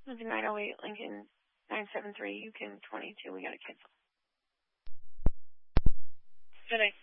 908 Lincoln 973 Yukon 22. We got to cancel. Good night.